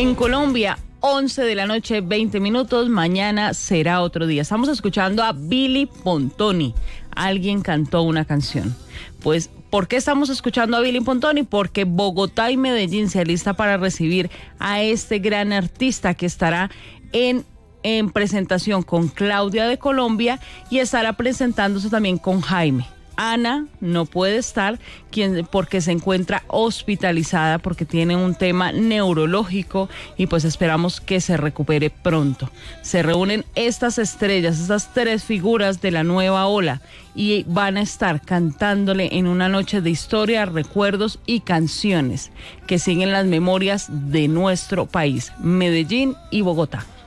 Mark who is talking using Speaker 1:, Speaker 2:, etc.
Speaker 1: En Colombia, 11 de la noche, 20 minutos. Mañana será otro día. Estamos escuchando a Billy Pontoni. Alguien cantó una canción. Pues, ¿por qué estamos escuchando a Billy Pontoni? Porque Bogotá y Medellín se alistan para recibir a este gran artista que estará en presentación con Claudia de Colombia y estará presentándose también con Jaime. Ana no puede estar porque se encuentra hospitalizada porque tiene un tema neurológico y pues esperamos que se recupere pronto. Se reúnen estas estrellas, estas tres figuras de la nueva ola y van a estar cantándole en una noche de historia, recuerdos y canciones que siguen las memorias de nuestro país, Medellín y Bogotá.